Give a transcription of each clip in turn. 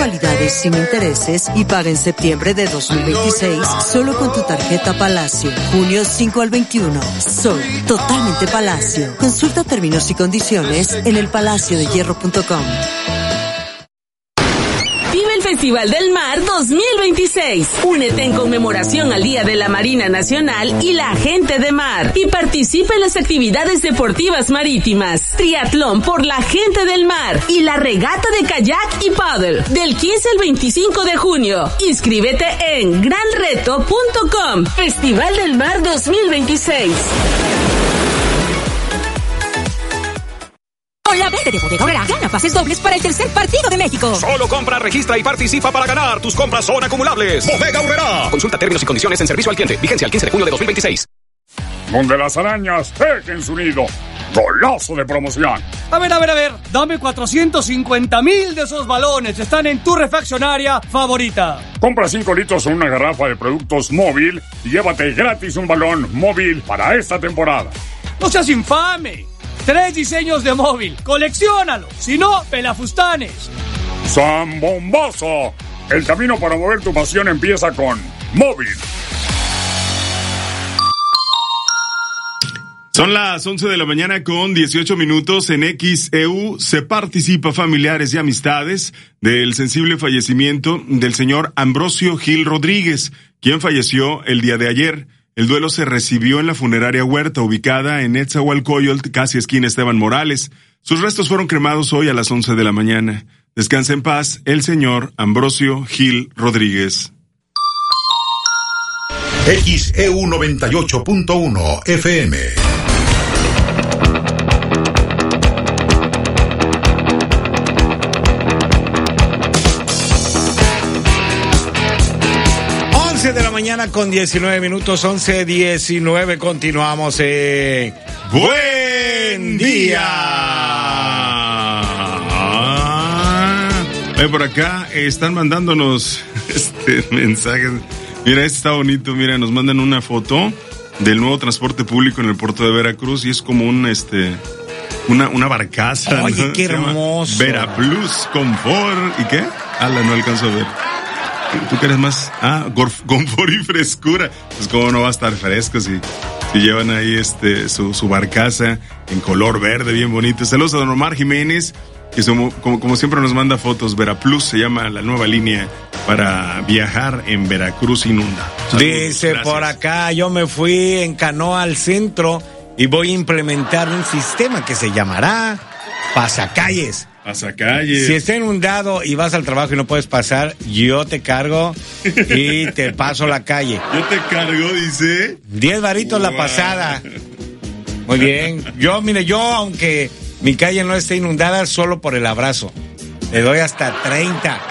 mensualidades sin intereses y paga en septiembre de 2026 solo con tu tarjeta Palacio. Junio 5 al 21. Soy totalmente Palacio. Consulta términos y condiciones en elpalaciodehierro.com. Festival del Mar 2026. Únete en conmemoración al Día de la Marina Nacional y la Gente de Mar y participa en las actividades deportivas marítimas, triatlón por la Gente del Mar y la regata de kayak y paddle del 15 al 25 de junio. Inscríbete en granreto.com. Festival del Mar 2026. Con la venta de Bodega Aurrerá, gana pases dobles para el tercer partido de México. Solo compra, registra y participa para ganar. Tus compras son acumulables. Bodega Aurrerá. Consulta términos y condiciones en servicio al cliente. Vigencia al 15 de junio de 2026. Donde las arañas tejen su nido. Golazo de promoción. A ver. Dame 450,000 de esos balones. Están en tu refaccionaria favorita. Compra 5 litros en una garrafa de productos Móvil y llévate gratis un balón Móvil para esta temporada. ¡No seas infame! 3 diseños de Móvil. ¡Colecciónalo! Si no, pelafustanes. ¡Zambombazo! El camino para mover tu pasión empieza con Móvil. Son las 11 de la mañana con 18 minutos. En XEU se participa familiares y amistades del sensible fallecimiento del señor Ambrosio Gil Rodríguez, quien falleció el día de ayer. El duelo se recibió en la funeraria Huerta, ubicada en Netzahualcoyotl, casi esquina Esteban Morales. Sus restos fueron cremados hoy a las 11 de la mañana. Descansa en paz el señor Ambrosio Gil Rodríguez. XEU 98.1 FM. De la mañana con 19 minutos, 11:19, continuamos en Buen Día. Por acá están mandándonos mensajes. Mira, este está bonito, mira, nos mandan una foto del nuevo transporte público en el puerto de Veracruz y es como una barcaza. Oye, ¿no? qué hermoso. Veraplus Confort, ¿y qué? No alcanzo a ver. ¿Tú quieres más? Confort y frescura. Pues cómo no va a estar fresco si llevan ahí su barcaza en color verde, bien bonito. Saludos a don Omar Jiménez, que como siempre nos manda fotos. Veraplus se llama la nueva línea para viajar en Veracruz inunda. Saludos, dice gracias. Por acá, yo me fui en canoa al centro y voy a implementar un sistema que se llamará pasacalles. Pasacalles. Si está inundado y vas al trabajo y no puedes pasar, yo te cargo y te paso la calle. Yo te cargo, dice. 10 varitos la pasada. Muy bien. Yo, aunque mi calle no esté inundada, solo por el abrazo. Le doy hasta 30.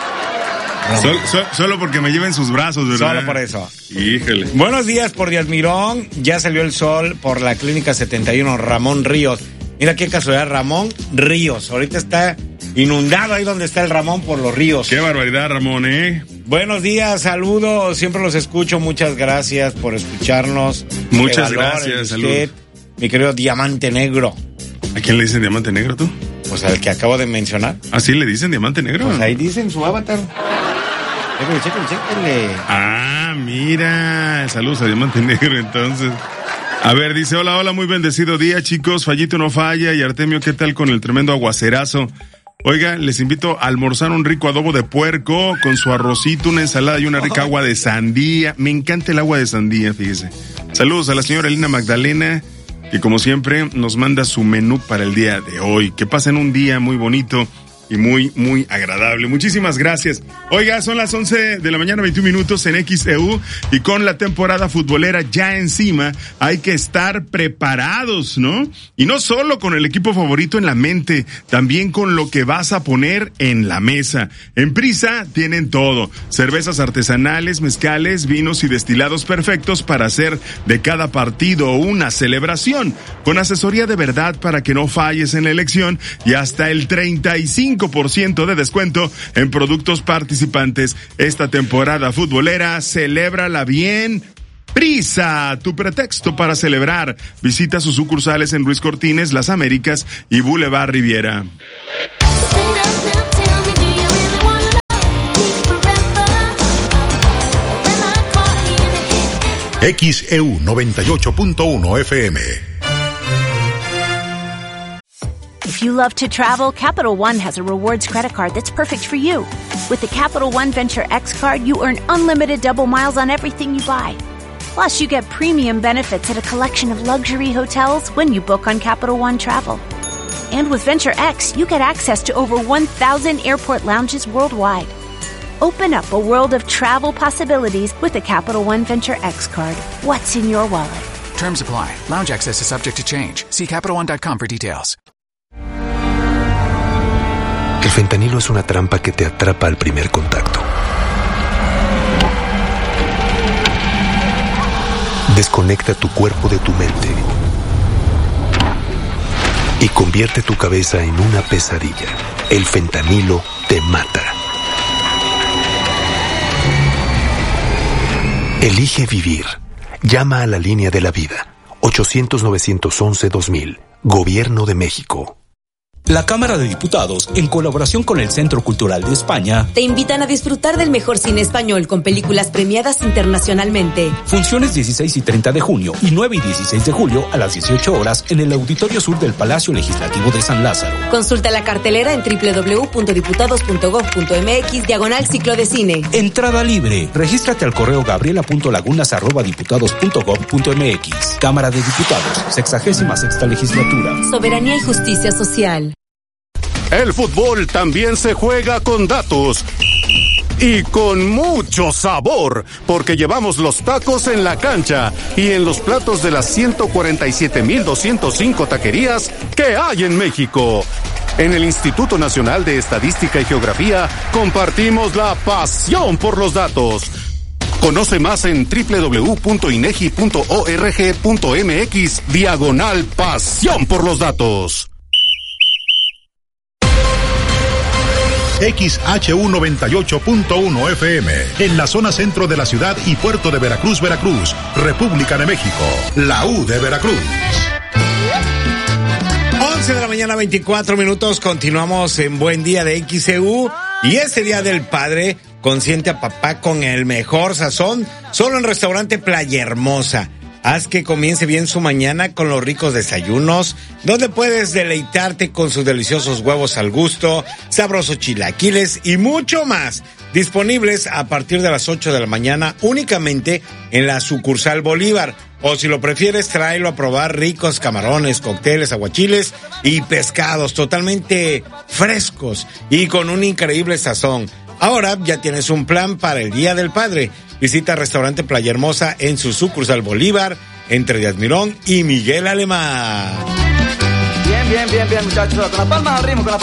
Solo porque me lleven sus brazos, ¿verdad? Solo por eso. Híjole. Buenos días por Díaz Mirón. Ya salió el sol por la Clínica 71 Ramón Ríos. Mira qué casualidad, Ramón Ríos. Ahorita está inundado ahí donde está el Ramón por los ríos. Qué barbaridad, Ramón, Buenos días, saludos. Siempre los escucho. Muchas gracias por escucharnos. Muchas gracias, saludos. Mi querido Diamante Negro. ¿A quién le dicen Diamante Negro tú? Pues al que acabo de mencionar. ¿Ah, sí le dicen Diamante Negro? Pues ahí dicen su avatar. Chéquenle. Mira. Saludos a Diamante Negro, entonces. A ver, dice, hola, muy bendecido día, chicos. Fallito no falla. Y Artemio, ¿qué tal con el tremendo aguacerazo? Oiga, les invito a almorzar un rico adobo de puerco con su arrocito, una ensalada y una rica agua de sandía. Me encanta el agua de sandía, fíjese. Saludos a la señora Elena Magdalena, que como siempre nos manda su menú para el día de hoy. Que pasen un día muy bonito y muy, muy agradable. Muchísimas gracias. Oiga, son las 11 de la mañana, 21 minutos en XEU, y con la temporada futbolera ya encima, hay que estar preparados, ¿no? Y no solo con el equipo favorito en la mente, también con lo que vas a poner en la mesa. En Prisa tienen todo: cervezas artesanales, mezcales, vinos y destilados perfectos para hacer de cada partido una celebración, con asesoría de verdad para que no falles en la elección y hasta el 35% de descuento en productos participantes. Esta temporada futbolera, celébrala bien. Prisa, tu pretexto para celebrar. Visita sus sucursales en Ruiz Cortines, Las Américas y Boulevard Riviera. XEU 98.1 FM. If you love to travel, Capital One has a rewards credit card that's perfect for you. With the Capital One Venture X card, you earn unlimited double miles on everything you buy. Plus, you get premium benefits at a collection of luxury hotels when you book on Capital One Travel. And with Venture X, you get access to over 1,000 airport lounges worldwide. Open up a world of travel possibilities with the Capital One Venture X card. What's in your wallet? Terms apply. Lounge access is subject to change. See CapitalOne.com for details. El fentanilo es una trampa que te atrapa al primer contacto. Desconecta tu cuerpo de tu mente y convierte tu cabeza en una pesadilla. El fentanilo te mata. Elige vivir. Llama a la línea de la vida. 800-911-2000. Gobierno de México. La Cámara de Diputados, en colaboración con el Centro Cultural de España, te invitan a disfrutar del mejor cine español con películas premiadas internacionalmente. Funciones 16 y 30 de junio y 9 y 16 de julio a las 18 horas en el Auditorio Sur del Palacio Legislativo de San Lázaro. Consulta la cartelera en www.diputados.gov.mx/ciclo de cine. Entrada libre. Regístrate al correo gabriela.lagunas@diputados.gov.mx. Cámara de Diputados, 66ª Legislatura. Soberanía y justicia social. El fútbol también se juega con datos y con mucho sabor, porque llevamos los tacos en la cancha y en los platos de las 147,205 taquerías que hay en México. En el Instituto Nacional de Estadística y Geografía compartimos la pasión por los datos. Conoce más en www.inegi.org.mx/pasión por los datos. XHU 98.1 FM, en la zona centro de la ciudad y puerto de Veracruz, Veracruz, República de México, la U de Veracruz. 11 de la mañana, 24 minutos, continuamos en Buen Día de XEU, y este Día del Padre consiente a papá con el mejor sazón, solo en Restaurante Playa Hermosa. Haz que comience bien su mañana con los ricos desayunos, donde puedes deleitarte con sus deliciosos huevos al gusto, sabrosos chilaquiles y mucho más. Disponibles a partir de las 8 de la mañana únicamente en la sucursal Bolívar. O si lo prefieres, tráelo a probar ricos camarones, cócteles, aguachiles y pescados totalmente frescos y con un increíble sazón. Ahora ya tienes un plan para el Día del Padre. Visita Restaurante Playa Hermosa en su sucursal Bolívar, entre Díaz Mirón y Miguel Alemán. Bien, muchachos. Con la palma al ritmo,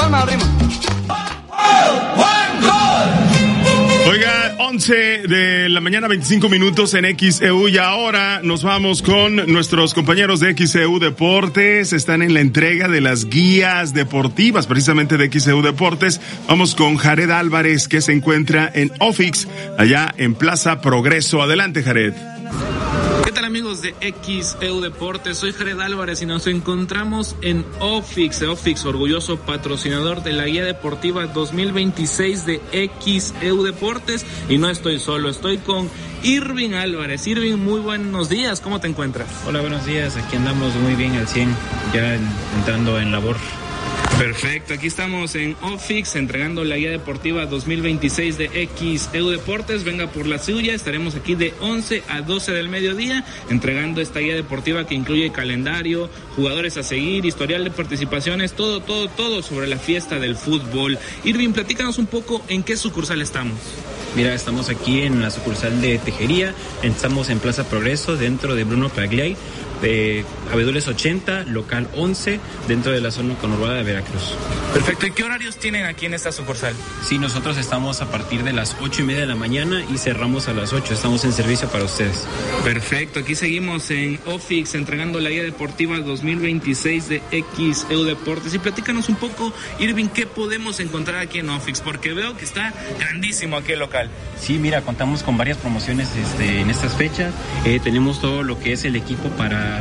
Oiga, 11 de la mañana, 25 minutos en XEU, y ahora nos vamos con nuestros compañeros de XEU Deportes. Están en la entrega de las guías deportivas, precisamente de XEU Deportes. Vamos con Jared Álvarez, que se encuentra en Ofix, allá en Plaza Progreso. Adelante, Jared. ¿Qué tal, amigos de XEU Deportes? Soy Jared Álvarez y nos encontramos en Ofix, orgulloso patrocinador de la guía deportiva 2026 de XEU Deportes. Y no estoy solo, estoy con Irving Álvarez. Irving, muy buenos días, ¿cómo te encuentras? Hola, buenos días, aquí andamos muy bien al 100, ya entrando en labor. Perfecto, aquí estamos en Ofix entregando la guía deportiva 2026 de XEU Deportes. Venga por la suya, estaremos aquí de 11 a 12 del mediodía entregando esta guía deportiva que incluye calendario, jugadores a seguir, historial de participaciones, todo sobre la fiesta del fútbol. Irving, platícanos un poco en qué sucursal estamos. Mira, estamos aquí en la sucursal de Tejería, estamos en Plaza Progreso, dentro de Bruno Pagliai, de Abedules 80, local 11, dentro de la zona conurbada de Veracruz. Perfecto, ¿y qué horarios tienen aquí en esta sucursal? Sí, nosotros estamos a partir de las 8:30 de la mañana y cerramos a las 8, estamos en servicio para ustedes. Perfecto, aquí seguimos en Ofix entregando la guía deportiva 2026 de XEU Deportes. Y platícanos un poco, Irving, ¿qué podemos encontrar aquí en Ofix? Porque veo que está grandísimo aquí el local. Sí, mira, contamos con varias promociones en estas fechas. Tenemos todo lo que es el equipo para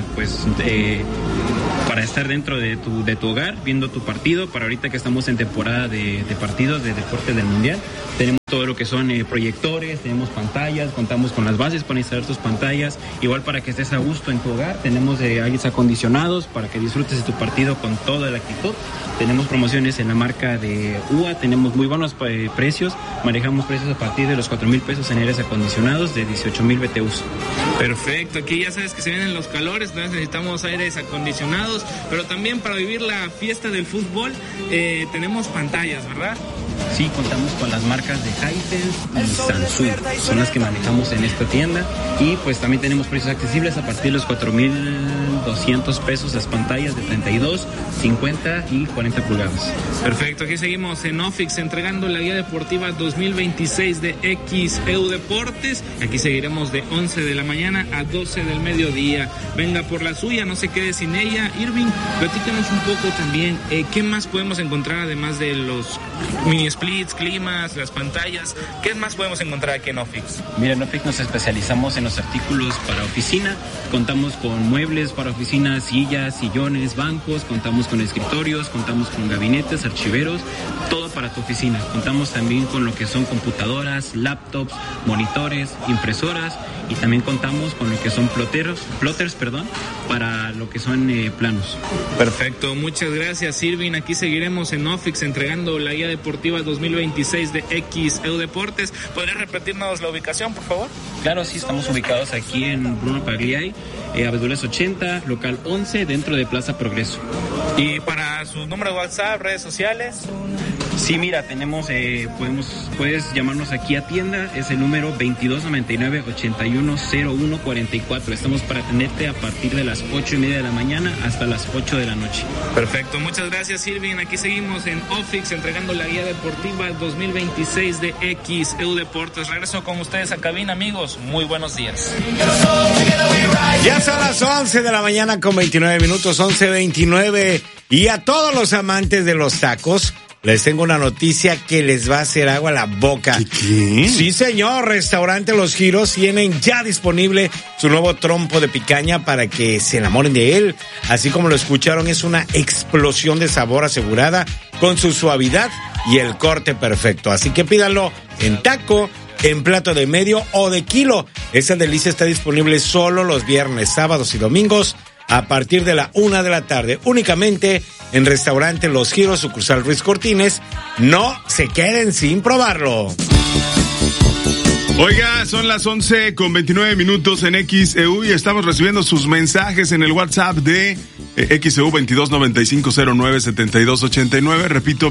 estar dentro de tu hogar, viendo tu partido, para ahorita que estamos en temporada de partidos de deporte del Mundial. Tenemos todo lo que son proyectores, tenemos pantallas, contamos con las bases para instalar tus pantallas, igual para que estés a gusto en tu hogar, tenemos aires acondicionados para que disfrutes de tu partido con toda la actitud, tenemos promociones en la marca de UA, tenemos muy buenos precios, manejamos precios a partir de los 4,000 pesos en aires acondicionados de 18,000 BTUs. Perfecto, aquí ya sabes que se vienen los calores, entonces necesitamos aires acondicionados, pero también para vivir la fiesta del fútbol tenemos pantallas, ¿verdad? Sí, contamos con las marcas de Hisense y Samsung, son las que manejamos en esta tienda, y pues también tenemos precios accesibles a partir de los 4,200 pesos las pantallas de 32, 50 y 40 pulgadas. Perfecto, aquí seguimos en Ofix entregando la guía deportiva 2026 de XEU Deportes. Aquí seguiremos de 11 de la mañana a 12 del mediodía. Venga por la suya, no se quede sin ella. Irving, platícanos un poco también, ¿qué más podemos encontrar además de los mini splits, climas, las pantallas? ¿Qué más podemos encontrar aquí en Ofix? Mira, en Ofix nos especializamos en los artículos para oficina, contamos con muebles para oficina, sillas, sillones, bancos, contamos con escritorios, contamos con gabinetes, archiveros, todo para tu oficina. Contamos también con lo que son computadoras, laptops, monitores, impresoras, y también contamos con lo que son plotters, para lo que son planos. Perfecto, muchas gracias, Irving. Aquí seguiremos en Ofix entregando la guía deportiva 2026 de XEU Deportes. ¿Podrías repetirnos la ubicación, por favor? Claro, sí, estamos ubicados aquí en Bruno Pagliai, Abedules 80, local 11, dentro de Plaza Progreso. ¿Y para su número de WhatsApp, redes sociales? Sí, mira, tenemos, puedes llamarnos aquí a tienda, es el número 2299-810144. Estamos para atenderte a partir de las 8:30 de la mañana hasta las 8 de la noche. Perfecto, muchas gracias, Irving. Aquí seguimos en Ofix entregando la guía deportiva 2026 de XEU Deportes. Regreso con ustedes a cabina, amigos. Muy buenos días. Ya son las 11 de la mañana con 29 minutos, 11:29. Y a todos los amantes de los tacos, les tengo una noticia que les va a hacer agua a la boca. ¿Qué? Sí, señor. Restaurante Los Giros tienen ya disponible su nuevo trompo de picaña para que se enamoren de él. Así como lo escucharon, es una explosión de sabor asegurada con su suavidad y el corte perfecto. Así que pídanlo en taco, en plato de medio o de kilo. Esa delicia está disponible solo los viernes, sábados y domingos a partir de la 1 de la tarde, únicamente en Restaurante Los Giros, sucursal Ruiz Cortines. No se queden sin probarlo. Oiga, son las 11:29 minutos en XEU y estamos recibiendo sus mensajes en el WhatsApp de XEU 2295097289. Repito,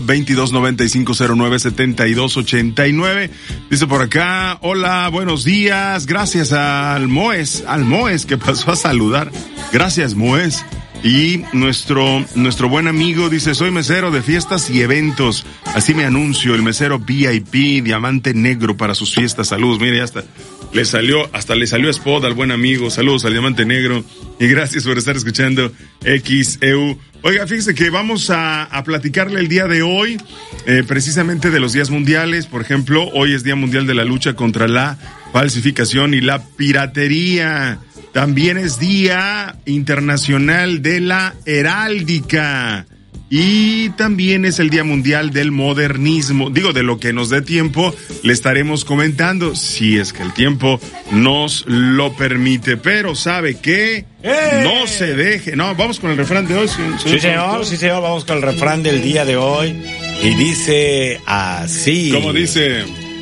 2295097289. Dice por acá, hola, buenos días. Gracias al Moes que pasó a saludar. Gracias, Moes. Y nuestro buen amigo dice, soy mesero de fiestas y eventos. Así me anuncio, el mesero VIP, diamante negro para sus fiestas. Saludos, mire, hasta le salió spot al buen amigo. Saludos al diamante negro. Y gracias por estar escuchando XEU. Oiga, fíjese que vamos a platicarle el día de hoy, precisamente de los días mundiales. Por ejemplo, hoy es Día Mundial de la Lucha contra la Falsificación y la Piratería. También es Día Internacional de la Heráldica. Y también es el Día Mundial del Modernismo. Digo, de lo que nos dé tiempo, le estaremos comentando, si es que el tiempo nos lo permite. Pero, ¿sabe qué? No se deje. No, vamos con el refrán de hoy. Sí, señor, vamos con el refrán del día de hoy. Y dice así. ¿Cómo dice?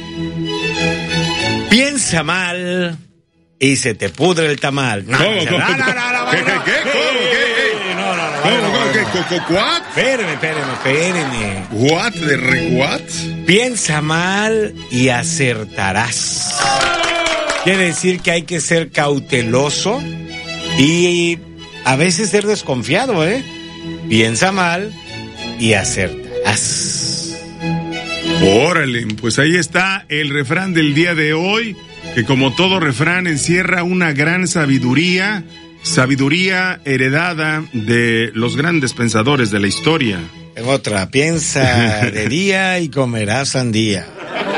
Piensa mal y se te pudre el tamal. ¿Cómo? ¿Qué? ¿What? Espéreme. What? Piensa mal y acertarás. Quiere decir que hay que ser cauteloso y a veces ser desconfiado, Piensa mal y acertarás. Órale, pues ahí está el refrán del día de hoy, que como todo refrán encierra una gran sabiduría heredada de los grandes pensadores de la historia. En otra, piensa de día y comerás sandía.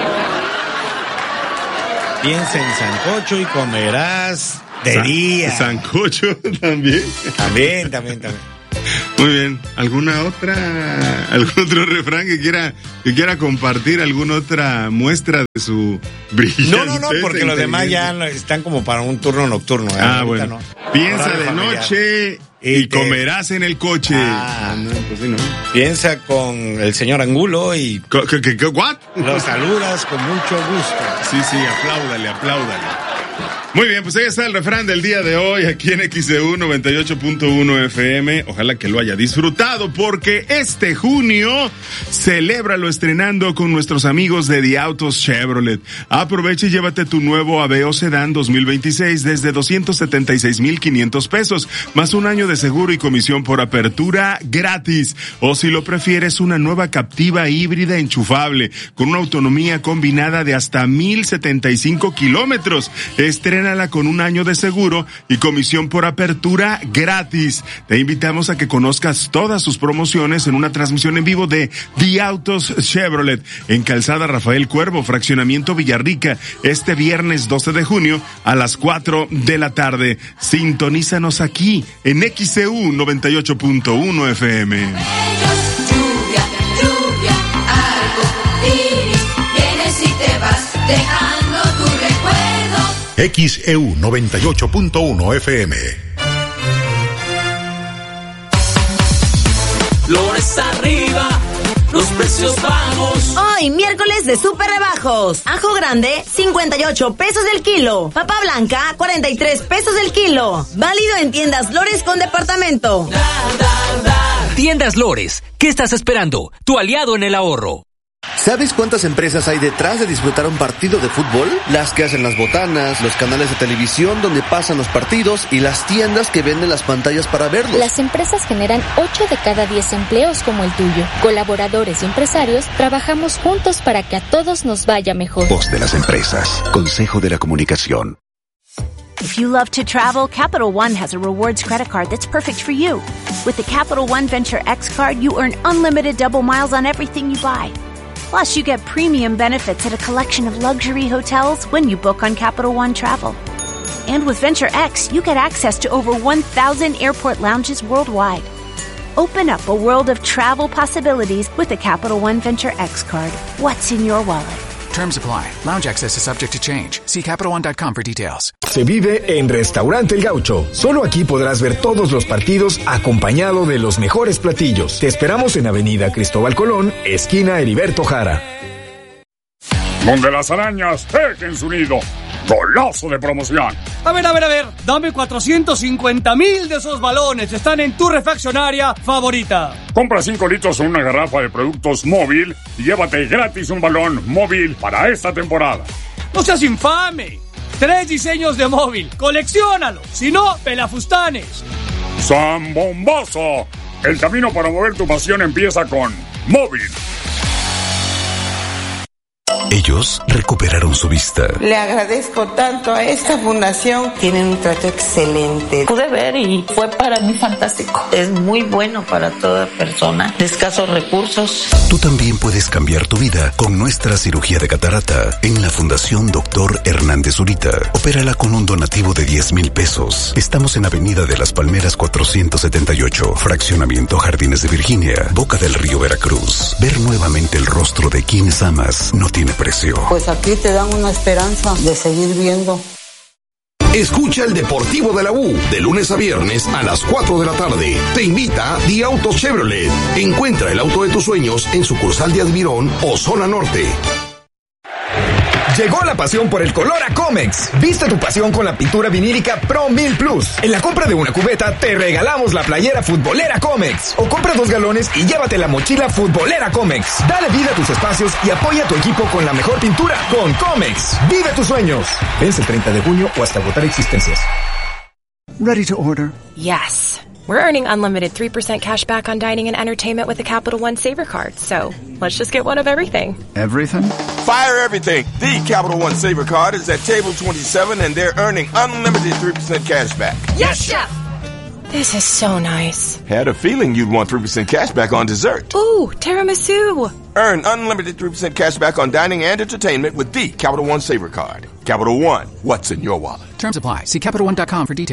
Piensa en sancocho y comerás de día. ¿Sancocho también? También. Muy bien. ¿Algún otro refrán que quiera compartir? ¿Alguna otra muestra de su brillante? No, porque los demás ya están como para un turno nocturno. Bueno. No. Piensa de noche y comerás en el coche. No, pues sí, no. Piensa con el señor Angulo y... ¿What? Lo saludas con mucho gusto. Sí, apláudale. Muy bien, pues ahí está el refrán del día de hoy aquí en XEU 98.1 FM. Ojalá que lo haya disfrutado porque este junio celébralo estrenando con nuestros amigos de The Autos Chevrolet. Aprovecha y llévate tu nuevo Aveo Sedán 2026 desde 276,500 pesos, más un año de seguro y comisión por apertura gratis. O si lo prefieres, una nueva Captiva híbrida enchufable con una autonomía combinada de hasta 1,075 kilómetros. Estrénala con un año de seguro y comisión por apertura gratis. Te invitamos a que conozcas todas sus promociones en una transmisión en vivo de The Autos Chevrolet en Calzada Rafael Cuervo, Fraccionamiento Villarrica, este viernes 12 de junio a las 4 de la tarde. Sintonízanos aquí en XEU 98.1 FM. Vienes y te vas dejando tu recuerdo. XEU 98.1 FM. Flores arriba, los precios bajos. Hoy, miércoles de súper rebajos. Ajo grande, 58 pesos el kilo. Papa blanca, 43 pesos el kilo. Válido en tiendas Lores con departamento. Tiendas Lores, ¿qué estás esperando? Tu aliado en el ahorro. ¿Sabes cuántas empresas hay detrás de disfrutar un partido de fútbol? Las que hacen las botanas, los canales de televisión donde pasan los partidos y las tiendas que venden las pantallas para verlos. Las empresas generan 8 de cada 10 empleos como el tuyo. Colaboradores y empresarios trabajamos juntos para que a todos nos vaya mejor. Voz de las empresas. Consejo de la Comunicación. If you love to travel, Capital One has a rewards credit card that's perfect for you. With the Capital One Venture X card, you earn unlimited double miles on everything you buy. Plus, you get premium benefits at a collection of luxury hotels when you book on Capital One Travel. And with Venture X, you get access to over 1,000 airport lounges worldwide. Open up a world of travel possibilities with the Capital One Venture X card. What's in your wallet? Terms apply. Lounge access is subject to change. See CapitalOne.com for details. Se vive en Restaurante El Gaucho. Solo aquí podrás ver todos los partidos acompañado de los mejores platillos. Te esperamos en Avenida Cristóbal Colón, esquina Heriberto Jara. Donde las arañas tejen su nido. Golazo de promoción. A ver. Dame 450,000 de esos balones. Están en tu refaccionaria favorita. Compra 5 litros o una garrafa de productos móvil y llévate gratis un balón móvil para esta temporada. ¡No seas infame! 3 diseños de móvil. ¡Colecciónalos! Si no, pelafustanes. ¡Zambombazo! El camino para mover tu pasión empieza con móvil. Ellos recuperaron su vista. Le agradezco tanto a esta fundación. Tienen un trato excelente. Pude ver y fue para mí fantástico. Es muy bueno para toda persona de escasos recursos. Tú también puedes cambiar tu vida con nuestra cirugía de catarata en la Fundación Dr. Hernández Zurita. Opérala con un donativo de 10,000 pesos. Estamos en Avenida de las Palmeras 478, Fraccionamiento Jardines de Virginia, Boca del Río, Veracruz. Ver nuevamente el rostro de quienes amas no tiene precio. Pues aquí te dan una esperanza de seguir viendo. Escucha el Deportivo de la U de lunes a viernes a las 4 de la tarde. Te invita The Autos Chevrolet. Encuentra el auto de tus sueños en sucursal de Admirón o Zona Norte. Llegó la pasión por el color a Comex. Viste tu pasión con la pintura vinílica Pro 1000 Plus. En la compra de una cubeta te regalamos la playera futbolera Comex. O compra 2 galones y llévate la mochila futbolera Comex. Dale vida a tus espacios y apoya a tu equipo con la mejor pintura. Con Comex. Vive tus sueños. Vence el 30 de junio o hasta agotar existencias. Ready to order? Yes. We're earning unlimited 3% cash back on dining and entertainment with the Capital One Saver Card. So, let's just get one of everything. Everything? Fire everything. The Capital One Saver Card is at table 27 and they're earning unlimited 3% cash back. Yes, Chef! This is so nice. Had a feeling you'd want 3% cash back on dessert. Ooh, tiramisu. Earn unlimited 3% cash back on dining and entertainment with the Capital One Saver Card. Capital One, what's in your wallet? Terms apply. See CapitalOne.com for details.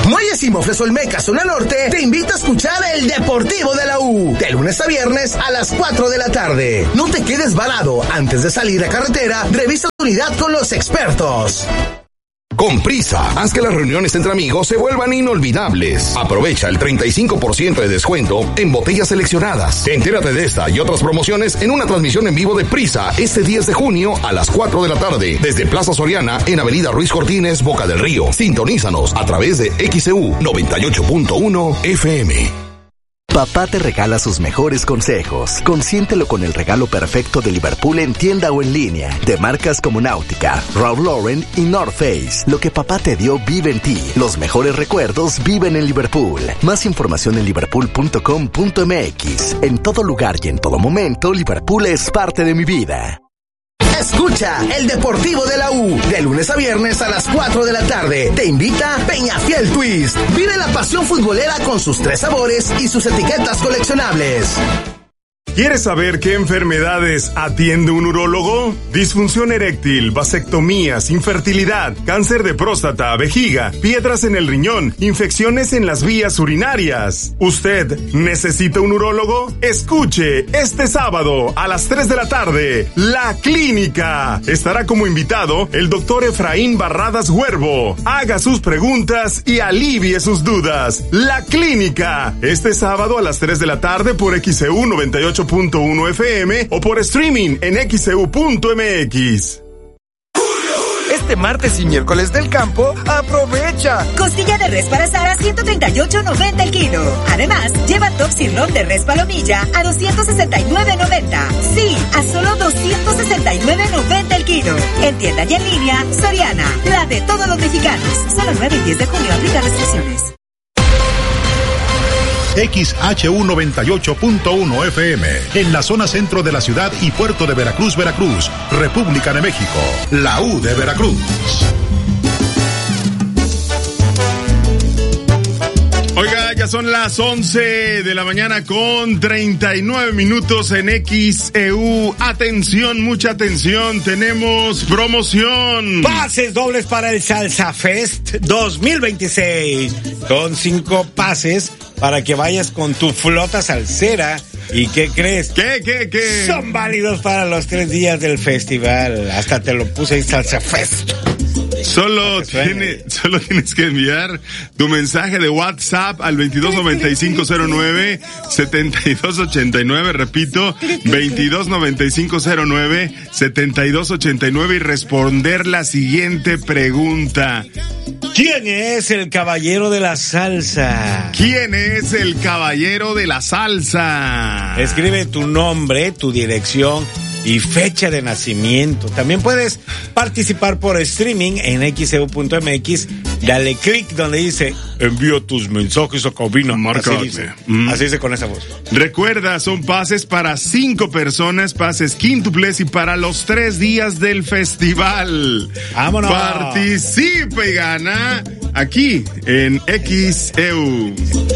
Muelles y Mofles Olmeca, zona norte, te invita a escuchar el Deportivo de la U. De lunes a viernes a las 4 de la tarde. No te quedes varado. Antes de salir a carretera, revisa tu unidad con los expertos. Con Prisa, haz que las reuniones entre amigos se vuelvan inolvidables. Aprovecha el 35% de descuento en botellas seleccionadas. Entérate de esta y otras promociones en una transmisión en vivo de Prisa este 10 de junio a las 4 de la tarde desde Plaza Soriana en Avenida Ruiz Cortines, Boca del Río. Sintonízanos a través de XEU 98.1 FM. Papá te regala sus mejores consejos. Consiéntelo con el regalo perfecto de Liverpool en tienda o en línea. De marcas como Náutica, Ralph Lauren y North Face. Lo que papá te dio vive en ti. Los mejores recuerdos viven en Liverpool. Más información en liverpool.com.mx. En todo lugar y en todo momento, Liverpool es parte de mi vida. Escucha el Deportivo de la U, de lunes a viernes a las 4 de la tarde. Te invita Peñafiel Twist. Vive la pasión futbolera con sus 3 sabores y sus etiquetas coleccionables. ¿Quieres saber qué enfermedades atiende un urólogo? Disfunción eréctil, vasectomías, infertilidad, cáncer de próstata, vejiga, piedras en el riñón, infecciones en las vías urinarias. ¿Usted necesita un urólogo? Escuche este sábado a las 3 de la tarde, La Clínica. Estará como invitado el doctor Efraín Barradas Huervo. Haga sus preguntas y alivie sus dudas. La Clínica. Este sábado a las 3 de la tarde por XEU 98.1 FM o por streaming en XEU.mx. Este martes y miércoles del campo, aprovecha. Costilla de res para asar a $138.90 el kilo. Además, lleva top sirloin de res palomilla a $269.90. Sí, a solo $269.90 el kilo. En tienda y en línea, Soriana, la de todos los mexicanos. Solo 9 y 10 de junio, aplica restricciones. XHU 98.1 FM, en la zona centro de la ciudad y puerto de Veracruz, Veracruz, República de México, la U de Veracruz. Oiga, ya son las 11 de la mañana con 39 minutos en XEU. Atención, mucha atención, tenemos promoción. Pases dobles para el Salsa Fest 2026. Son 5 pases para que vayas con tu flota salsera. ¿Y qué crees? ¿Qué? Son válidos para los 3 días del festival. Hasta te lo puse en Salsa Fest. Solo tienes que enviar tu mensaje de WhatsApp al 229509-7289, repito, 229509-7289 y responder la siguiente pregunta. ¿Quién es el caballero de la salsa? ¿Quién es el caballero de la salsa? Escribe tu nombre, tu dirección y fecha de nacimiento. También puedes participar por streaming en xeu.mx. Dale clic donde dice envía tus mensajes a cabina. Así dice con esa voz. Recuerda, son pases para 5 personas, pases quíntuples y para los 3 días del festival. ¡Vámonos! Participa y gana aquí en XEU.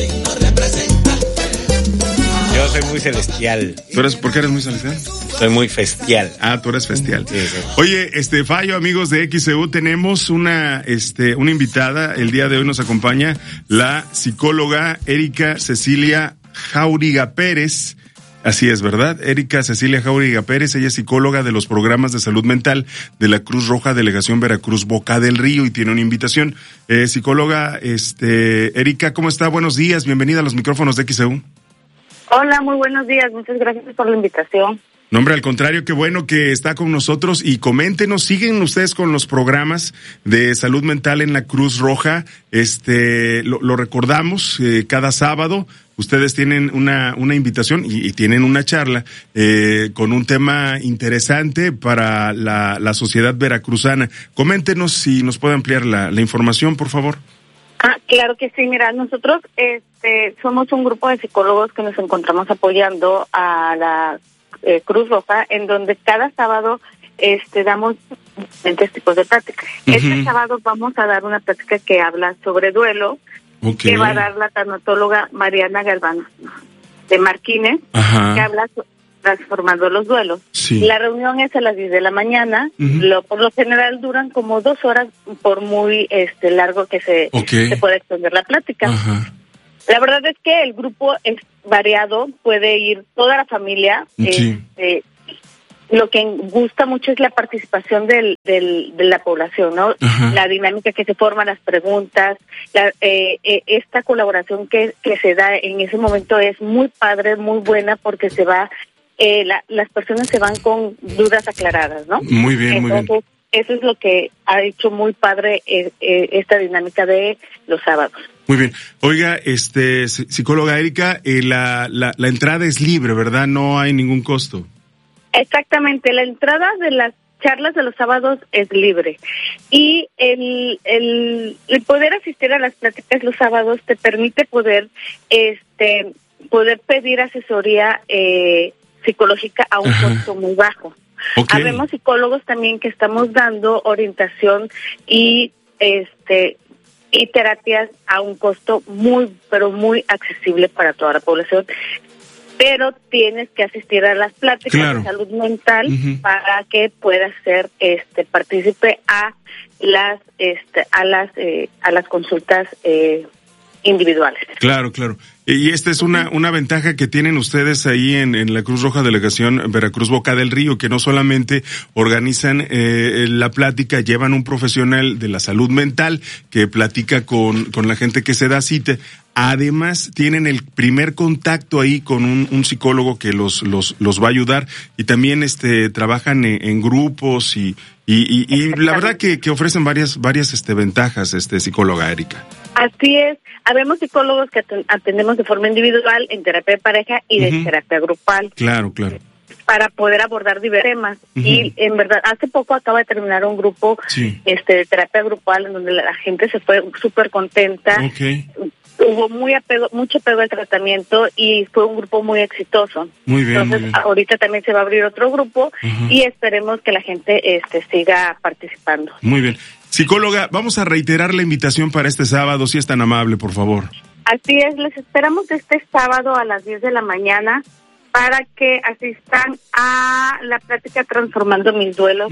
Yo soy muy celestial. ¿Por qué eres muy celestial? Soy muy festial. Ah, tú eres festial. Sí. Oye, Fallo, amigos de XEU, tenemos una invitada. El día de hoy nos acompaña la psicóloga Erika Cecilia Jáuriga Pérez. Así es, ¿verdad? Erika Cecilia Jáuriga Pérez, ella es psicóloga de los programas de salud mental de la Cruz Roja Delegación Veracruz Boca del Río y tiene una invitación. Psicóloga, Erika, ¿cómo está? Buenos días, bienvenida a los micrófonos de XEU. Hola, muy buenos días, muchas gracias por la invitación. No, hombre, al contrario, qué bueno que está con nosotros y coméntenos, siguen ustedes con los programas de salud mental en la Cruz Roja, lo recordamos, cada sábado ustedes tienen una invitación y tienen una charla con un tema interesante para la sociedad veracruzana. Coméntenos si nos puede ampliar la información, por favor. Claro que sí, mira, nosotros somos un grupo de psicólogos que nos encontramos apoyando a la Cruz Roja, en donde cada sábado damos diferentes tipos de prácticas. Este sábado vamos a dar una práctica que habla sobre duelo, que va a dar la tanatóloga Mariana Galván de Martínez, que habla transformando los duelos. Sí. La reunión es a las 10 de la mañana. Por lo general duran como 2 horas, por muy largo que se pueda extender la plática. Ajá. La verdad es que el grupo es variado, puede ir toda la familia. Sí. Lo que gusta mucho es la participación de la población, ¿no? Ajá. La dinámica que se forma, las preguntas, esta colaboración que se da en ese momento es muy padre, muy buena, porque se va, las personas se van con dudas aclaradas, ¿no? Muy bien, muy bien. Eso es lo que ha hecho muy padre esta dinámica de los sábados. Muy bien. Oiga, psicóloga Erika, la entrada es libre, ¿verdad? No hay ningún costo. Exactamente, la entrada de las charlas de los sábados es libre, y el poder asistir a las pláticas los sábados te permite poder pedir asesoría psicológica a un costo muy bajo. Okay. Habemos psicólogos también que estamos dando orientación y terapias a un costo muy, pero muy accesible para toda la población. Pero tienes que asistir a las pláticas de salud mental para que puedas ser partícipe a las consultas individuales. Claro, claro. Y esta es una ventaja que tienen ustedes ahí en la Cruz Roja Delegación Veracruz Boca del Río, que no solamente organizan la plática, llevan un profesional de la salud mental que platica con la gente que se da cita. Además, tienen el primer contacto ahí con un psicólogo que los va a ayudar, y también trabajan en grupos y la verdad que ofrecen varias ventajas, psicóloga Erika. Así es. Habemos psicólogos que atendemos de forma individual, en terapia de pareja y de terapia grupal. Claro, claro. Para poder abordar diversos temas. Y en verdad, hace poco acaba de terminar un grupo de terapia grupal en donde la gente se fue súper contenta. Okay. Hubo mucho apego al tratamiento y fue un grupo muy exitoso. Muy bien. Entonces, muy bien. Ahorita también se va a abrir otro grupo y esperemos que la gente siga participando. Muy bien. Psicóloga, vamos a reiterar la invitación para este sábado, si es tan amable, por favor. Así es, les esperamos este sábado a las 10 de la mañana para que asistan a la plática Transformando Mis Duelos.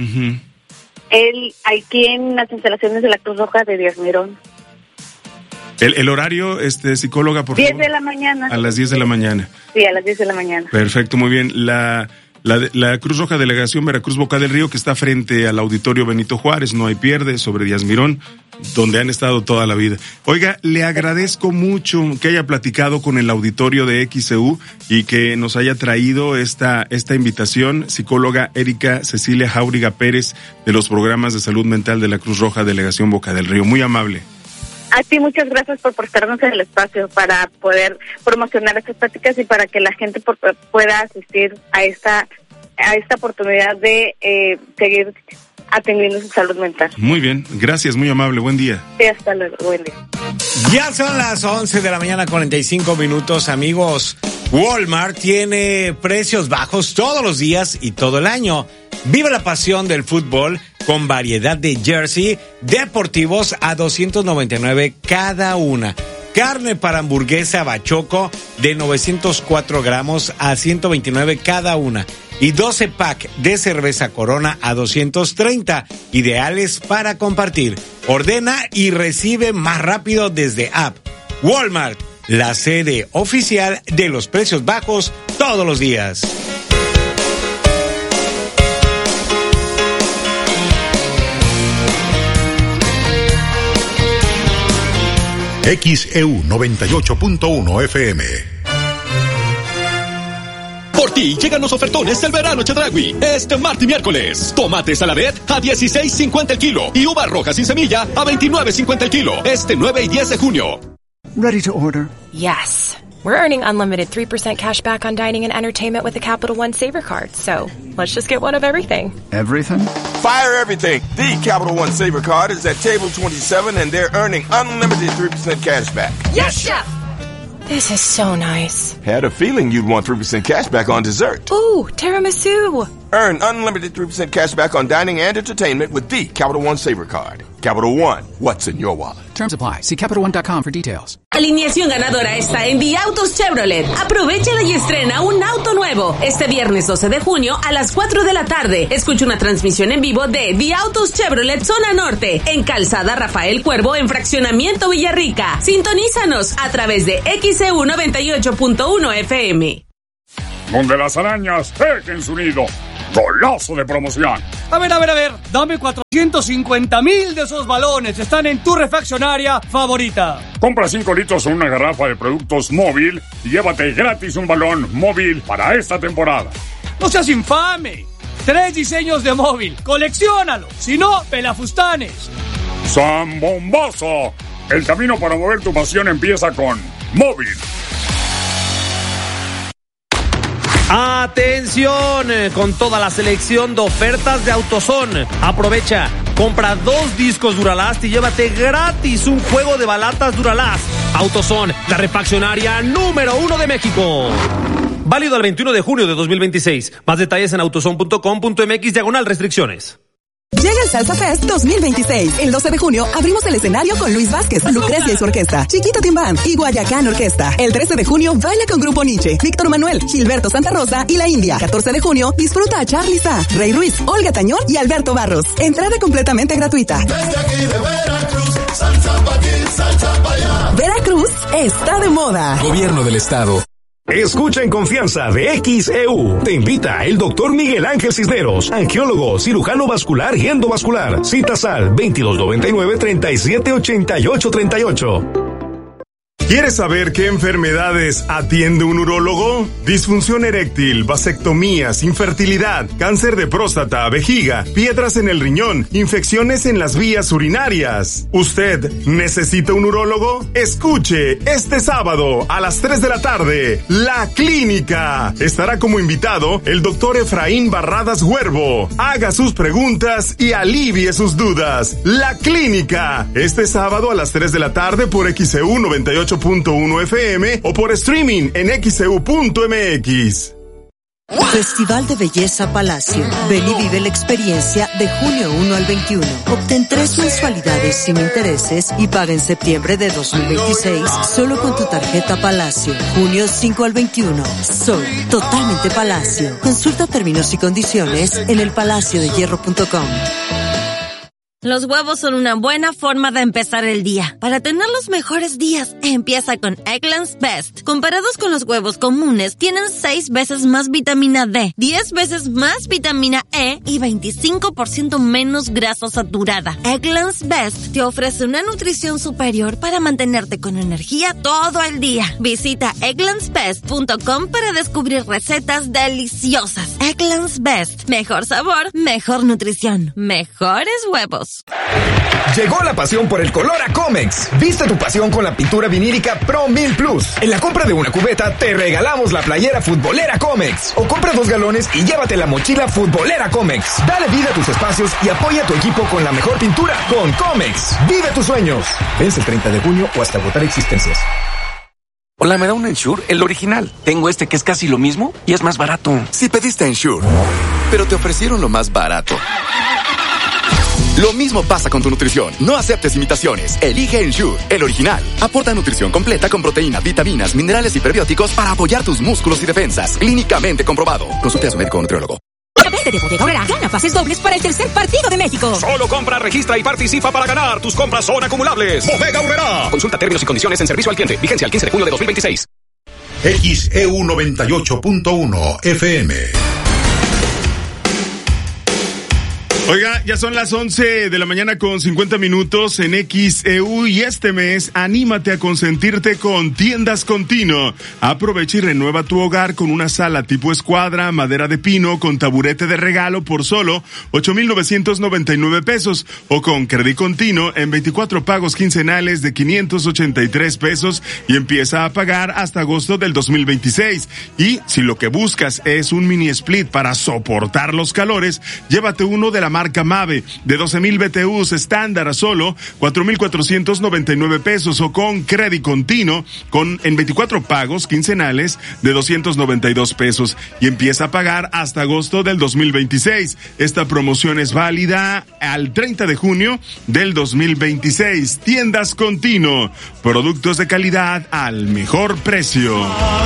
Aquí en las instalaciones de la Cruz Roja de Díaz Mirón. El horario, psicóloga, por favor. 10 de la mañana. A las 10 de la mañana. Sí, a las 10 de la mañana. Perfecto, muy bien. La Cruz Roja Delegación Veracruz Boca del Río, que está frente al Auditorio Benito Juárez, no hay pierde, sobre Díaz Mirón, donde han estado toda la vida. Oiga, le agradezco mucho que haya platicado con el auditorio de XCU y que nos haya traído esta invitación, psicóloga Erika Cecilia Jáuriga Pérez, de los programas de salud mental de la Cruz Roja Delegación Boca del Río. Muy amable. A ti muchas gracias por prestarnos el espacio para poder promocionar estas prácticas y para que la gente pueda asistir a esta oportunidad de seguir atendiendo su salud mental. Muy bien, gracias, muy amable, buen día. Sí, hasta luego, buen día. Ya son las 11 de la mañana, 45 minutos, amigos. Walmart tiene precios bajos todos los días y todo el año. Viva la pasión del fútbol con variedad de jersey deportivos a $299 cada una. Carne para hamburguesa Bachoco de 904 gramos a $129 cada una. Y 12 pack de cerveza Corona a $230, ideales para compartir. Ordena y recibe más rápido desde app. Walmart, la sede oficial de los precios bajos todos los días. XEU 98.1 FM. Por ti llegan los ofertones del verano Chedraui. Este martes y miércoles. Tomate Saladet a $16.50 el kilo. Y uva roja sin semilla a $29.50 el kilo. Este 9 y 10 de junio. Ready to order? Yes. We're earning unlimited 3% cash back on dining and entertainment with the Capital One Saver Card. So let's just get one of everything. Everything? Fire everything. The Capital One Saver Card is at table 27 and they're earning unlimited 3% cash back. Yes, Chef! This is so nice. Had a feeling you'd want 3% cash back on dessert. Ooh, tiramisu. Earn unlimited 3% cash back on dining and entertainment with the Capital One Saver Card. Capital One, what's in your wallet? Terms apply. See CapitalOne.com for details. Alineación ganadora está en The Autos Chevrolet. Aprovechala y estrena un auto nuevo. Este viernes 12 de junio a las 4 de la tarde. Escucha una transmisión en vivo de The Autos Chevrolet Zona Norte, en Calzada Rafael Cuervo, en Fraccionamiento Villarrica. Sintonízanos a través de XEU 98.1 FM. Donde las arañas tejen su nido. Golazo de promoción. A ver. Dame 450,000 de esos balones. Están en tu refaccionaria favorita. Compra 5 litros o una garrafa de productos móvil y llévate gratis un balón móvil para esta temporada. ¡No seas infame! 3 diseños de móvil. ¡Colecciónalo! Si no, pelafustanes. ¡San Bomboso! El camino para mover tu pasión empieza con móvil. ¡Atención! Con toda la selección de ofertas de AutoZone. Aprovecha, compra 2 discos Duralast y llévate gratis un juego de balatas Duralast. AutoZone, la refaccionaria número 1 de México. Válido al 21 de junio de 2026. Más detalles en autozone.com.mx/restricciones. Llega el Salsa Fest 2026. El 12 de junio abrimos el escenario con Luis Vázquez, Lucrecia y su orquesta, Chiquito Timbán y Guayacán Orquesta. El 13 de junio baila con Grupo Nietzsche, Víctor Manuel, Gilberto Santa Rosa y La India. 14 de junio disfruta a Charly Sa, Rey Ruiz, Olga Tañón y Alberto Barros. Entrada completamente gratuita. Desde aquí de Veracruz, salsa pa' aquí, salsa pa' allá. Veracruz está de moda. Gobierno del Estado. Escucha en confianza de XEU. Te invita el doctor Miguel Ángel Cisneros, angiólogo, cirujano vascular y endovascular. Citas al 2299-378838. ¿Quieres saber qué enfermedades atiende un urólogo? Disfunción eréctil, vasectomías, infertilidad, cáncer de próstata, vejiga, piedras en el riñón, infecciones en las vías urinarias. ¿Usted necesita un urólogo? Escuche este sábado a las 3 de la tarde, La Clínica. Estará como invitado el doctor Efraín Barradas Huervo. Haga sus preguntas y alivie sus dudas. La Clínica. Este sábado a las 3 de la tarde por XEU 98.1 FM o por streaming en XEU.mx. Festival de Belleza Palacio. Ven y vive la experiencia de junio 1 al 21. Obtén 3 mensualidades sin intereses y paga en septiembre de 2026 solo con tu tarjeta Palacio. Junio 5 al 21. Soy totalmente Palacio. Consulta términos y condiciones en elpalaciodehierro.com. Los huevos son una buena forma de empezar el día. Para tener los mejores días, empieza con Eggland's Best. Comparados con los huevos comunes, tienen 6 veces más vitamina D, 10 veces más vitamina E y 25% menos grasa saturada. Eggland's Best te ofrece una nutrición superior para mantenerte con energía todo el día. Visita egglandsbest.com para descubrir recetas deliciosas. Eggland's Best. Mejor sabor, mejor nutrición, mejores huevos. Llegó la pasión por el color a Comex. Viste tu pasión con la pintura vinílica Pro 1000 Plus. En la compra de una cubeta te regalamos la playera futbolera Comex. O compra 2 galones y llévate la mochila futbolera Comex. Dale vida a tus espacios y apoya a tu equipo con la mejor pintura con Comex. Vive tus sueños. Vence el 30 de junio o hasta agotar existencias. Hola, ¿me da un Ensure? El original. Tengo este que es casi lo mismo y es más barato. Si pediste Ensure, pero te ofrecieron lo más barato. Lo mismo pasa con tu nutrición. No aceptes imitaciones. Elige Ensure, el original. Aporta nutrición completa con proteínas, vitaminas, minerales y prebióticos para apoyar tus músculos y defensas. Clínicamente comprobado. Consulte a su médico o nutriólogo. Vete de Bodega Aurrera, gana pases dobles para el tercer partido de México. Solo compra, registra y participa para ganar. Tus compras son acumulables. Bodega Aurrera. Consulta términos y condiciones en servicio al cliente. Vigencia el 15 de junio de 2026. XEU 98.1 FM. Oiga, ya son las 11 de la mañana con 50 minutos en XEU y este mes anímate a consentirte con Tiendas Continuo. Aprovecha y renueva tu hogar con una sala tipo escuadra, madera de pino con taburete de regalo por solo 8,999 pesos o con Crédito Continuo en 24 pagos quincenales de 583 pesos y empieza a pagar hasta agosto del 2026. Y si lo que buscas es un mini split para soportar los calores, llévate uno de la marca Mave de 12,000 BTUs estándar a solo 4,499 pesos o con crédito continuo en 24 pagos quincenales de 292 pesos y empieza a pagar hasta agosto del 2026. Esta promoción es válida al 30 de junio del 2026. Tiendas Continuo, productos de calidad al mejor precio.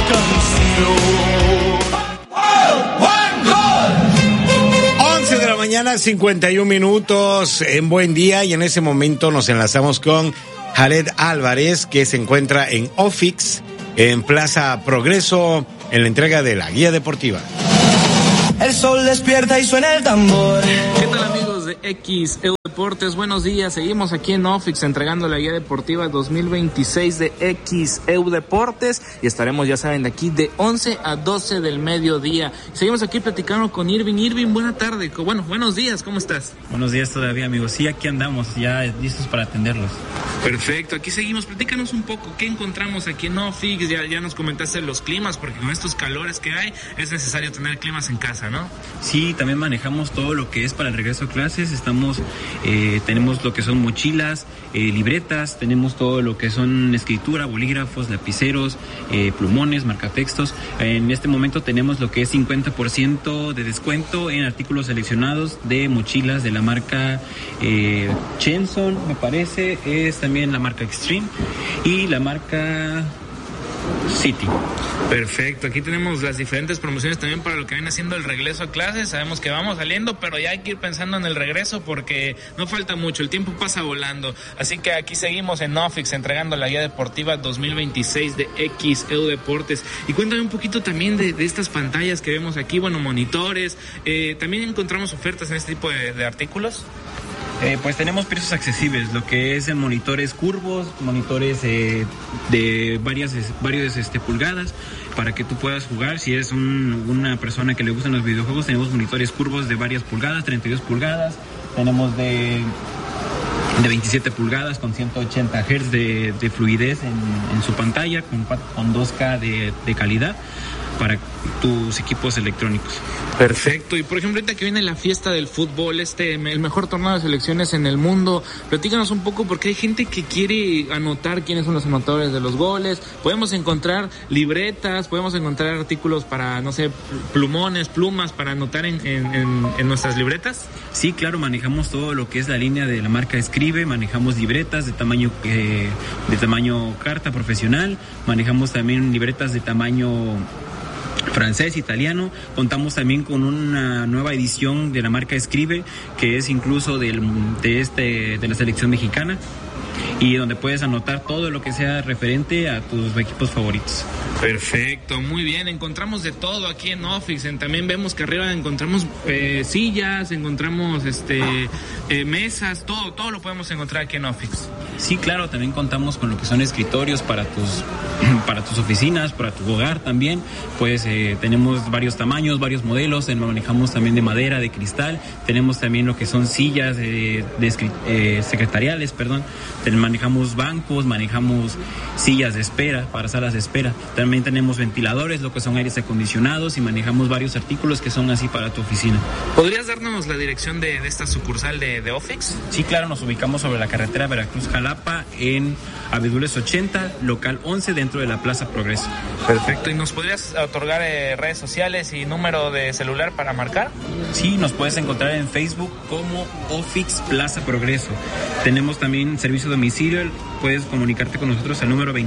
11 de la mañana, 51 minutos en Buen Día, y en ese momento nos enlazamos con Jared Álvarez, que se encuentra en Ofix, en Plaza Progreso, en la entrega de la guía deportiva. El sol despierta y suena el tambor. ¿Qué tal, amigos de XEU Deportes? Buenos días, seguimos aquí en Ofix entregando la guía deportiva 2026 de XEU Deportes y estaremos, ya saben, de aquí de 11 a 12 del mediodía. Seguimos aquí platicando con Irving. Irving, buena tarde, buenos días, ¿cómo estás? Buenos días todavía, amigos. Sí, aquí andamos, ya listos para atenderlos. Perfecto, aquí seguimos. Platícanos un poco, ¿qué encontramos aquí en Ofix? Ya nos comentaste los climas, porque con estos calores que hay es necesario tener climas en casa, ¿no? Sí, también manejamos todo lo que es para el regreso a clases. Tenemos lo que son mochilas, libretas, tenemos todo lo que son escritura, bolígrafos, lapiceros, plumones, marcatextos. En este momento tenemos lo que es 50% de descuento en artículos seleccionados de mochilas de la marca Chenson, me parece, es también la marca Extreme y la marca City. Perfecto, aquí tenemos las diferentes promociones también para lo que viene siendo el regreso a clases. Sabemos que vamos saliendo, pero ya hay que ir pensando en el regreso porque no falta mucho, el tiempo pasa volando. Así que aquí seguimos en Ofix entregando la guía deportiva 2026 de XEU Deportes. Y cuéntame un poquito también de estas pantallas que vemos aquí, monitores. También encontramos ofertas en este tipo de artículos. Pues tenemos precios accesibles, lo que es en monitores curvos, monitores de varios pulgadas, para que tú puedas jugar. Si eres una persona que le gustan los videojuegos, tenemos monitores curvos de varias pulgadas, 32 pulgadas, tenemos de 27 pulgadas con 180 Hz de fluidez en su pantalla, con 2K de calidad para tus equipos electrónicos. Perfecto. Y por ejemplo, ahorita que viene la fiesta del fútbol, el mejor torneo de selecciones en el mundo, platícanos un poco, porque hay gente que quiere anotar quiénes son los anotadores de los goles. Podemos encontrar libretas, podemos encontrar artículos para, no sé, plumones, plumas para anotar en nuestras libretas. Sí, claro, manejamos todo lo que es la línea de la marca Escribe, manejamos libretas de tamaño carta profesional, manejamos también libretas de tamaño francés, italiano. Contamos también con una nueva edición de la marca Escribe, que es incluso de la selección mexicana, y donde puedes anotar todo lo que sea referente a tus equipos favoritos. Perfecto, muy bien. Encontramos de todo aquí en Ofix. También vemos que arriba encontramos sillas, encontramos mesas, todo lo podemos encontrar aquí en Ofix. Sí, claro, también contamos con lo que son escritorios para tus oficinas, para tu hogar también. Pues tenemos varios tamaños, varios modelos, manejamos también de madera, de cristal. Tenemos también lo que son sillas secretariales, manejamos bancos, manejamos sillas de espera para salas de espera. También tenemos ventiladores, lo que son aires acondicionados, y manejamos varios artículos que son así para tu oficina. ¿Podrías darnos la dirección de esta sucursal de Ofix? Sí, claro, nos ubicamos sobre la carretera Veracruz-Jalapa en Abedules 80, local 11, dentro de la Plaza Progreso. Perfecto. ¿Y nos podrías otorgar redes sociales y número de celular para marcar? Sí, nos puedes encontrar en Facebook como Ofix Plaza Progreso. Tenemos también servicio domicilio, puedes comunicarte con nosotros al número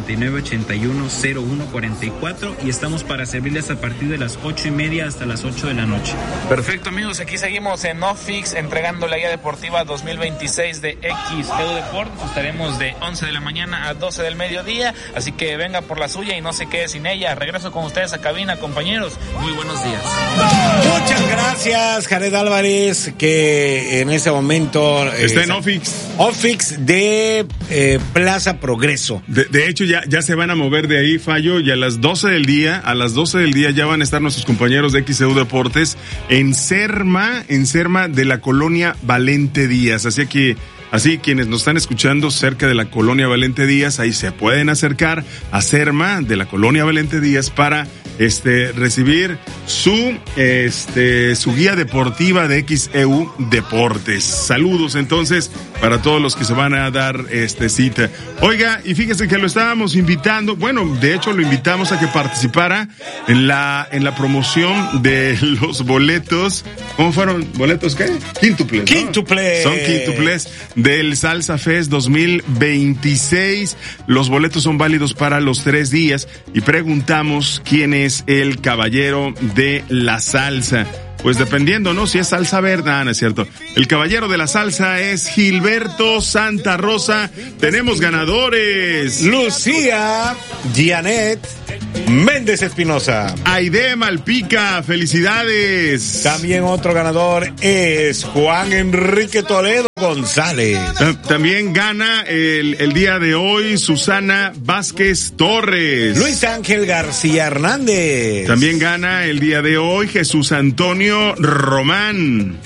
2299-810144 y estamos para servirles a partir de las 8:30 hasta las 8 de la noche. Perfecto, amigos, aquí seguimos en Ofix entregando la guía deportiva 2026 de XEU Deportes. Estaremos de 11 de la mañana a 12 del mediodía, así que venga por la suya y no se quede sin ella. Regreso con ustedes a cabina, compañeros. Muy buenos días. Muchas gracias, Jared Álvarez, que en ese momento está en Ofix. Ofix de Plaza Progreso. De hecho, ya se van a mover de ahí, Fallo, y a las 12 del día ya van a estar nuestros compañeros de XEU Deportes en Serma de la colonia Valente Díaz. Así quienes nos están escuchando cerca de la colonia Valente Díaz, ahí se pueden acercar a Serma de la colonia Valente Díaz para recibir su guía deportiva de XEU Deportes. Saludos entonces para todos los que se van a dar cita. Oiga, y fíjese que lo estábamos invitando, bueno, de hecho lo invitamos a que participara en la promoción de los boletos. ¿Cómo fueron? ¿Boletos qué? Quíntuples, ¿no? Quíntuples. Son quíntuples del Salsa Fest 2026. Los boletos son válidos para los 3 días y preguntamos quién es el caballero de la salsa. Pues dependiendo, ¿no? Si es salsa verde, no es cierto. El caballero de la salsa es Gilberto Santa Rosa. Tenemos ganadores. Lucía Janet Méndez Espinosa. Aide Malpica, felicidades. También otro ganador es Juan Enrique Toledo González. También gana el día de hoy Susana Vázquez Torres. Luis Ángel García Hernández. También gana el día de hoy Jesús Antonio Román.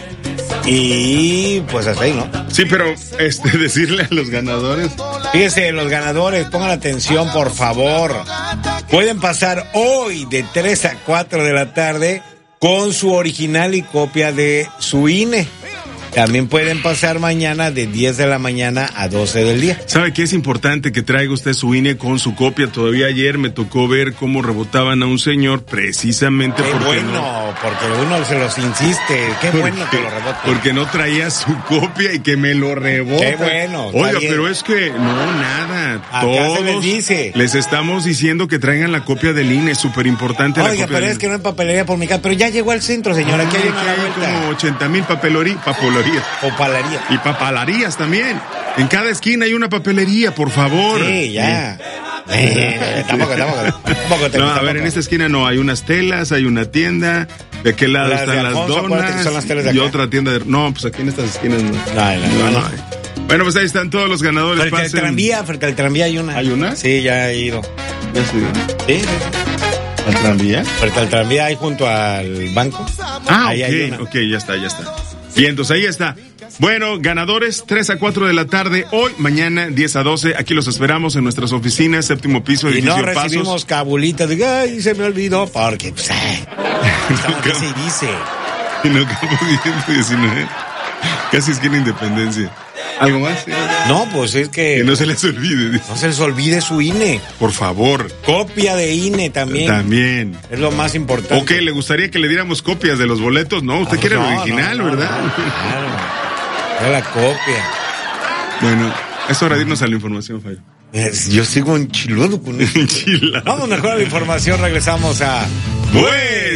Y pues hasta ahí, ¿no? Sí, pero decirle a los ganadores. Fíjense, los ganadores, pongan atención, por favor. Pueden pasar hoy de 3 a 4 de la tarde con su original y copia de su INE. También pueden pasar mañana de 10 de la mañana a 12 del día. ¿Sabe qué es importante? Que traiga usted su INE con su copia. Todavía ayer me tocó ver cómo rebotaban a un señor precisamente porque uno se los insiste. Qué bueno que lo reboten. Porque no traía su copia y que me lo rebota. Qué bueno. Oiga, pero es que nada. Acá todos se les dice. Les estamos diciendo que traigan la copia del INE. Es súper importante. Oiga, pero es que no hay papelería por mi casa. Pero ya llegó al centro, señora. Aquí hay como 80,000 papelerías. Y papelerías también. En cada esquina hay una papelería, por favor. Sí, ya. Tampoco. No, a ver, en esta esquina no, hay unas telas, hay una tienda. De aquel lado están las donas. Son las telas de y acá. otra tienda de... No, pues aquí en estas esquinas no. No. Bueno, pues ahí están todos los ganadores. Frente al tranvía hay una. ¿Hay una? Sí, ya he ido. ¿Ya has ido? Sí. ¿Al tranvía? Frente al tranvía hay junto al banco. Ahí hay una. Ok, ya está. Y entonces ahí está. Bueno, ganadores, 3 a 4 de la tarde, hoy, mañana, 10 a 12. Aquí los esperamos en nuestras oficinas, 7º piso, edificio Pasos. Y no recibimos cabulitas de, ay, se me olvidó, porque, pues, ¿qué se dice? Y no, Campo 119. Casi esquina Independencia. ¿Algo más? No, pues es que no se les olvide. No se les olvide su INE. Por favor. Copia de INE también. También. Es lo más importante. ¿O qué? ¿Le gustaría que le diéramos copias de los boletos? No, usted quiere el original, ¿verdad? Claro. La copia. Bueno, es hora de irnos a la información, Fallo. Yo sigo enchilado con eso. Vamos mejor a la información, regresamos a... ¡Pues!